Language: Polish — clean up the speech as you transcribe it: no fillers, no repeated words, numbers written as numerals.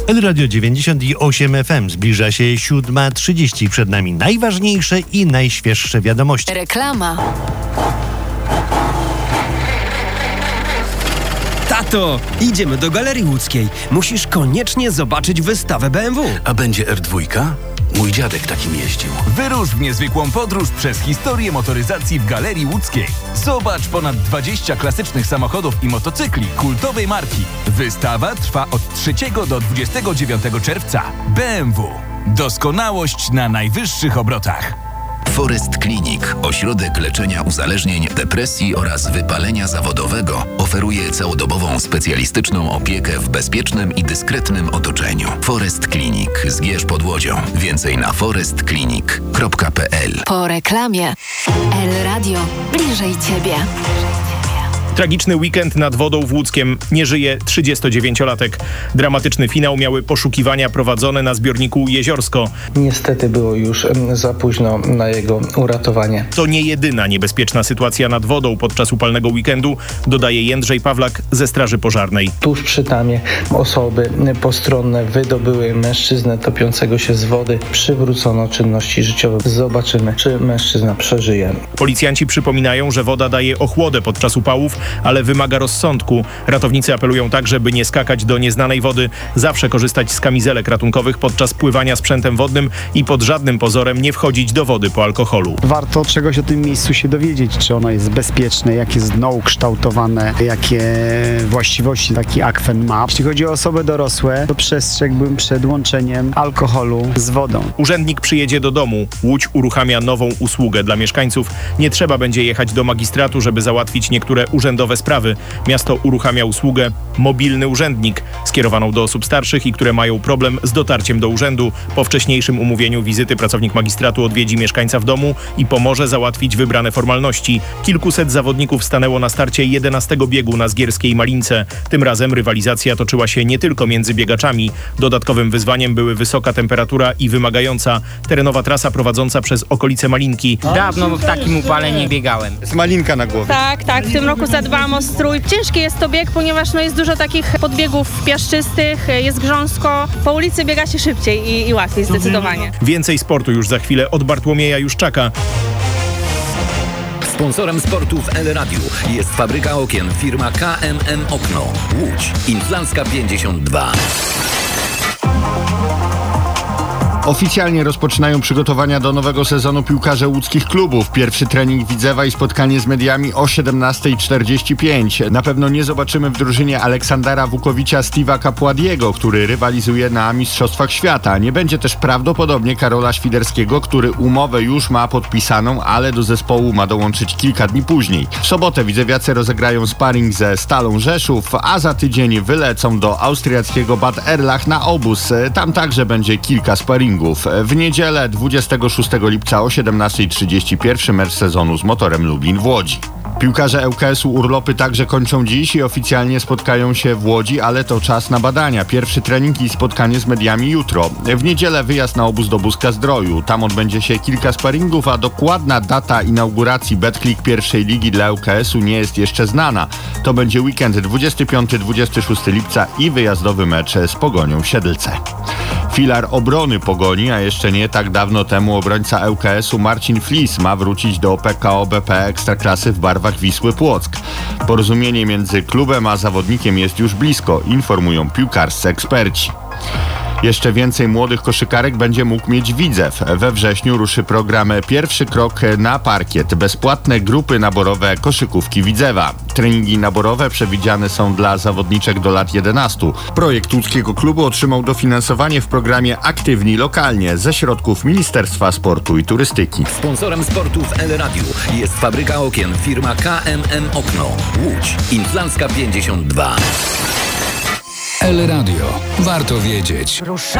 Radio 98 FM. Zbliża się 7:30. Przed nami najważniejsze i najświeższe wiadomości. Reklama. Tato, idziemy do Galerii Łódzkiej. Musisz koniecznie zobaczyć wystawę BMW. A będzie R2? Mój dziadek takim jeździł. Wyrusz w niezwykłą podróż przez historię motoryzacji w Galerii Łódzkiej. Zobacz ponad 20 klasycznych samochodów i motocykli kultowej marki. Wystawa trwa od 3 do 29 czerwca. BMW. Doskonałość na najwyższych obrotach. Forest Clinic, ośrodek leczenia uzależnień, depresji oraz wypalenia zawodowego, oferuje całodobową specjalistyczną opiekę w bezpiecznym i dyskretnym otoczeniu. Forest Clinic, Zgierz pod Łodzią. Więcej na forestclinic.pl. Po reklamie. El Radio. Bliżej Ciebie. Tragiczny weekend nad wodą w Łódzkiem. Nie żyje 39-latek. Dramatyczny finał miały poszukiwania prowadzone na zbiorniku Jeziorsko. Niestety było już za późno na jego uratowanie. To nie jedyna niebezpieczna sytuacja nad wodą podczas upalnego weekendu, dodaje Jędrzej Pawlak ze Straży Pożarnej. Tuż przy tamie osoby postronne wydobyły mężczyznę topiącego się z wody. Przywrócono czynności życiowe. Zobaczymy, czy mężczyzna przeżyje. Policjanci przypominają, że woda daje ochłodę podczas upałów, ale wymaga rozsądku. Ratownicy apelują także, by nie skakać do nieznanej wody, zawsze korzystać z kamizelek ratunkowych podczas pływania sprzętem wodnym i pod żadnym pozorem nie wchodzić do wody po alkoholu. Warto czegoś o tym miejscu się dowiedzieć, czy ono jest bezpieczne, jak jest dno ukształtowane, jakie właściwości taki akwen ma. Jeśli chodzi o osoby dorosłe, to przestrzegłbym przed łączeniem alkoholu z wodą. Urzędnik przyjedzie do domu. Łódź uruchamia nową usługę dla mieszkańców. Nie trzeba będzie jechać do magistratu, żeby załatwić niektóre urzędowe sprawy. Miasto uruchamia usługę Mobilny Urzędnik, skierowaną do osób starszych i które mają problem z dotarciem do urzędu. Po wcześniejszym umówieniu wizyty pracownik magistratu odwiedzi mieszkańca w domu i pomoże załatwić wybrane formalności. Kilkuset zawodników stanęło na starcie 11 biegu na Zgierskiej Malince. Tym razem rywalizacja toczyła się nie tylko między biegaczami. Dodatkowym wyzwaniem były wysoka temperatura i wymagająca terenowa trasa prowadząca przez okolice Malinki. Dawno w takim upale nie biegałem. Jest malinka na głowie. Tak. W tym roku zadbałam o strój. Ciężki jest to bieg, ponieważ jest dużo takich podbiegów piaszczystych, jest grząsko. Po ulicy biega się szybciej i łatwiej zdecydowanie. Więcej sportu już za chwilę od Bartłomieja Juszczaka. Sponsorem sportu w El Radiu jest fabryka okien firma KMM Okno. Łódź. Inflancka 52. Oficjalnie rozpoczynają przygotowania do nowego sezonu piłkarze łódzkich klubów. Pierwszy trening Widzewa i spotkanie z mediami o 17:45. Na pewno nie zobaczymy w drużynie Aleksandra Wukowicza Steve'a Kapładiego, który rywalizuje na Mistrzostwach Świata. Nie będzie też prawdopodobnie Karola Świderskiego, który umowę już ma podpisaną, ale do zespołu ma dołączyć kilka dni później. W sobotę widzewiacy rozegrają sparring ze Stalą Rzeszów, a za tydzień wylecą do austriackiego Bad Erlach na obóz. Tam także będzie kilka sparingów. W niedzielę 26 lipca o 17:31 mecz sezonu z Motorem Lublin w Łodzi. Piłkarze ŁKS-u urlopy także kończą dziś i oficjalnie spotkają się w Łodzi, ale to czas na badania. Pierwszy trening i spotkanie z mediami jutro. W niedzielę wyjazd na obóz do Buska-Zdroju. Tam odbędzie się kilka sparingów, a dokładna data inauguracji BetClick pierwszej ligi dla ŁKS-u nie jest jeszcze znana. To będzie weekend 25-26 lipca i wyjazdowy mecz z Pogonią Siedlce. Filar obrony Pogoni, a jeszcze nie tak dawno temu obrońca ŁKS-u Marcin Flis ma wrócić do PKO BP Ekstraklasy w barwach Wisły Płock. Porozumienie między klubem a zawodnikiem jest już blisko, informują piłkarscy eksperci. Jeszcze więcej młodych koszykarek będzie mógł mieć Widzew. We wrześniu ruszy program Pierwszy krok na parkiet. Bezpłatne grupy naborowe koszykówki Widzewa. Treningi naborowe przewidziane są dla zawodniczek do lat 11. Projekt łódzkiego klubu otrzymał dofinansowanie w programie Aktywni Lokalnie ze środków Ministerstwa Sportu i Turystyki. Sponsorem sportu w El Radiu jest fabryka okien firma KMM Okno. Łódź. Inflancka 52. El Radio. Warto wiedzieć.